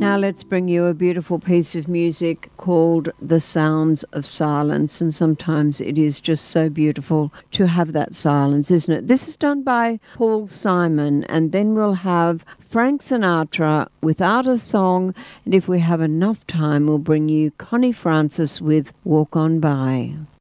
Now let's bring you a beautiful piece of music called The Sounds of Silence. And sometimes it is just so beautiful to have that silence, isn't it? This is done by Paul Simon, and then we'll have Frank Sinatra Without a Song. And if we have enough time, we'll bring you Connie Francis with Walk On By.